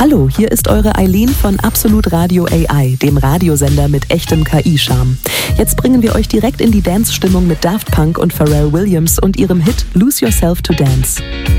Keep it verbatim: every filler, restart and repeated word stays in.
Hallo, hier ist eure Eileen von Absolut Radio A I, dem Radiosender mit echtem K I-Charme. Jetzt bringen wir euch direkt in die Dance-Stimmung mit Daft Punk und Pharrell Williams und ihrem Hit Lose Yourself to Dance.